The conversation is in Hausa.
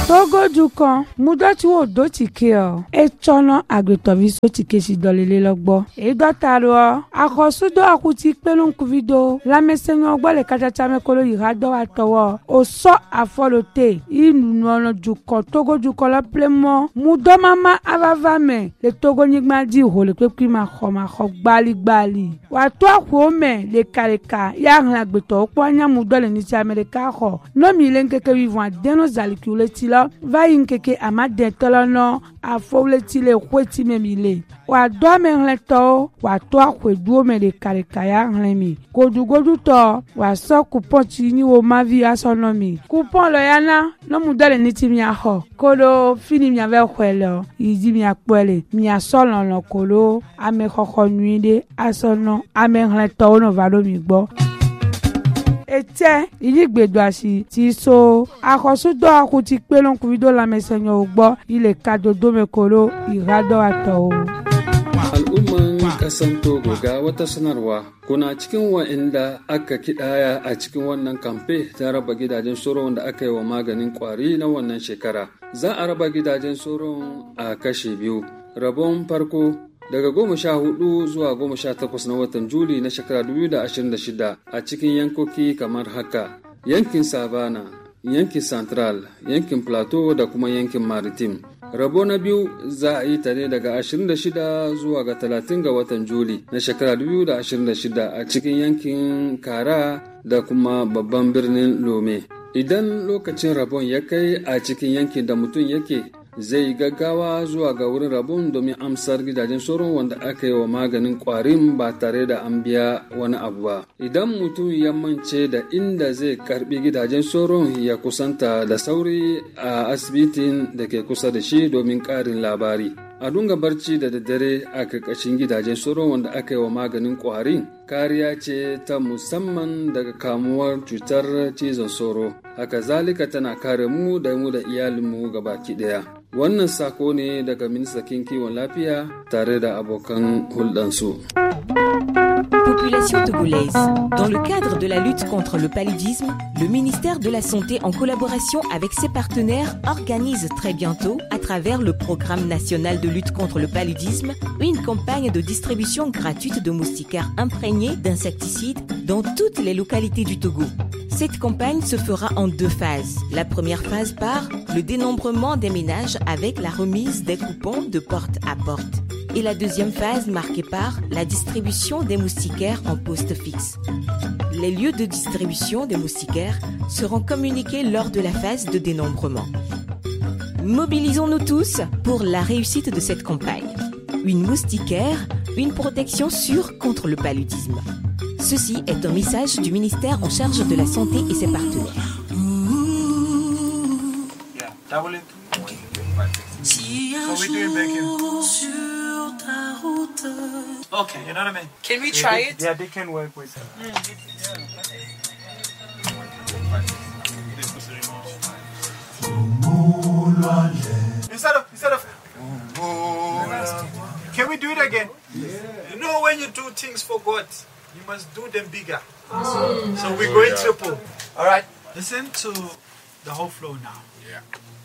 Togo dukan mudoti wo do tike o etono agretovi so tike si dolele logbo e dotaro akosudo akuti pelun kuvido la mesenyo gbo le kachacha mekolo yirado atowo o so afolote inu ono dukan Togo dukan la plemo mudo mama avavame le Togo nyigma di ho le pepi ma kho gbali wa to akwo me le kaleka ya hlan agbeto opo anya mudo le ni ti America ho no mi le nkeke vivant deno zalikule tilo va yinkeke amade tolono afowleti le kweti memile wa do me hleto wa to akwedu me le kaleka ya hlenmi godu to wa so coupon ti ni wo mavi asonomi coupon lo yana no mudo le ni ti mi aho kolo fini mi ave kwelo yidi mi akpele mi asolo no kolo ame khokho nuide asono ame hleto no valo mi gbo ete iligbedo asi ti so akosudo akuti pelon kuvido la mesenyo ugbo ile kadodo mekolo irado ato al'umman kasan Togo ga wata sanarwa kuna cikin wa'inda aka kidaya a cikin wannan kamfe ta raba gidajen soron da aka yi wa maganin kwari na wannan shekara. Za a raba gidajen soron a kashe biyu. Rabon farko daga 14 zuwa 18 na watan Juli na shekara 2026 a cikin yankoki kamar haka: yankin Savana, yankin Central, yankin Plateau da kuma yankin Maritime. Rabo na biyu za a yi ta ne daga 26 zuwa ga 30 ga watan Juli na shekara 2026 a cikin yankin Kara da kuma babban birnin Lome. Idan lokacin rabon ya kai a cikin yankin da mutum yake, zai gaggawa zuwa ga wurin rabon domin amsar gidajen sauron wanda aka yi wa maganin kwarin ba tare da an biya wani abu ba. Idan mutum ya mance da inda zai karbi gidajen sauron, ya kusanta da sauri a asibitin da ke kusa da shi domin karin labari. A dunga barci da daddare a karkashin gidajen sauron wanda aka yi wa maganin kwarin kariya ce ta musamman daga kamuwar cutar cizon sauro. Haka zalika tana kare mu da iyalinmu gabaki daya. Wannan sako ne daga ministan kiwon lafiya tare da abokan hulɗansu. Population togolaise. Dans le cadre de la lutte contre le paludisme, le ministère de la Santé, en collaboration avec ses partenaires, organise très bientôt, à travers le Programme national de lutte contre le paludisme, une campagne de distribution gratuite de moustiquaires imprégnés d'insecticides dans toutes les localités du Togo. Cette campagne se fera en 2 phases. La première phase par le dénombrement des ménages avec la remise des coupons de porte à porte. Et la deuxième phase marquée par la distribution des moustiquaires en poste fixe. Les lieux de distribution des moustiquaires seront communiqués lors de la phase de dénombrement. Mobilisons-nous tous pour la réussite de cette campagne. Une moustiquaire, une protection sûre contre le paludisme. Ceci est un message du ministère en charge de la santé et ses partenaires. So we're doing bacon. Okay, you know what I mean? Can we try it? Yeah, they can work with it. Instead of can we do it again? Yeah. You know, when you do things for God, you must do them bigger. So we're going triple. All right. Listen to the whole flow now. Yeah.